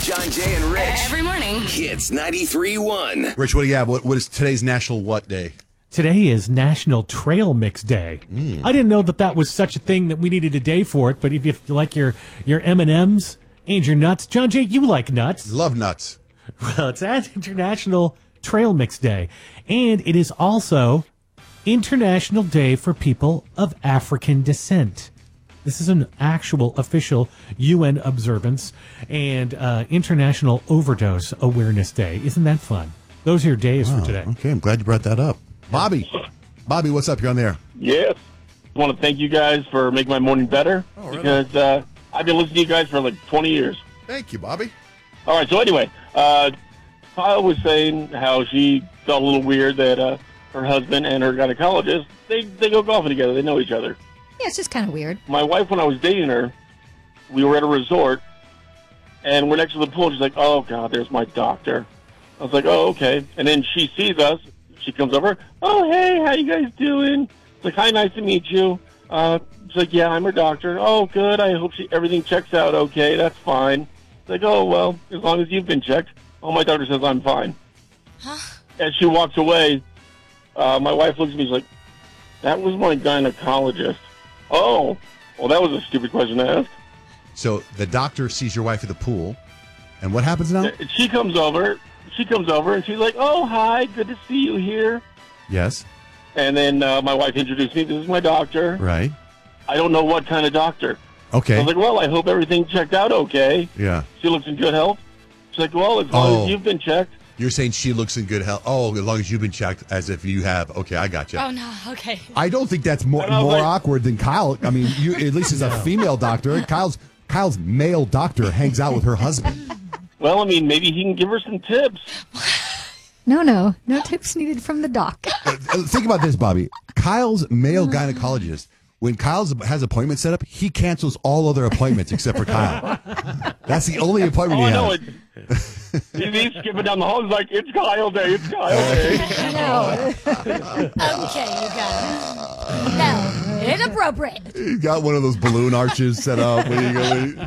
John, Jay, and Rich. Every morning. Hits 93.1. Rich, what do you have? What is today's National What Day? Today is National Trail Mix Day. I didn't know that was such a thing that we needed a day for it, but if you like your M&Ms and your nuts, John Jay, you like nuts. Love nuts. Well, it's International Trail Mix Day. And it is also International Day for People of African Descent. This is an actual official UN observance and International Overdose Awareness Day. Isn't that fun? Those are your days for today. Okay, I'm glad you brought that up. Bobby, what's up? You're on there. Yes. I want to thank you guys for making my morning better because I've been listening to you guys for like 20 years. Thank you, Bobby. All right, so anyway, Kyle was saying how she felt a little weird that her husband and her gynecologist, they go golfing together. They know each other. Yeah, it's just kind of weird. My wife, when I was dating her, we were at a resort, and we're next to the pool. She's like, oh, God, there's my doctor. I was like, oh, okay. And then she sees us. She comes over. Oh, hey, how you guys doing? It's like, hi, nice to meet you. She's like, yeah, I'm her doctor. Oh, good. I hope everything checks out okay. That's fine. It's like, oh, well, as long as you've been checked. Oh, my doctor says I'm fine. Huh? As she walks away, my wife looks at me. She's like, that was my gynecologist. Oh, well, that was a stupid question to ask. So the doctor sees your wife at the pool, and what happens now? She comes over, and she's like, oh, hi, good to see you here. Yes. And then my wife introduced me. This is my doctor. Right. I don't know what kind of doctor. Okay. I was like, well, I hope everything checked out okay. Yeah. She looks in good health. She's like, well, as long as you've been checked. You're saying she looks in good health. Oh, as long as you've been checked, as if you have. Okay, I got you. Oh, no, okay. I don't think that's more awkward than Kyle. I mean, you at least as a female doctor. Kyle's male doctor hangs out with her husband. Well, I mean, maybe he can give her some tips. No tips needed from the doc. Think about this, Bobby. Kyle's male gynecologist, when Kyle has appointments set up, he cancels all other appointments except for Kyle. That's the only appointment he has. He's skipping down the hall. He's like, it's Kyle Day, it's Kyle Day. No. Okay, you got it. No, inappropriate. He got one of those balloon arches set up. Where you go,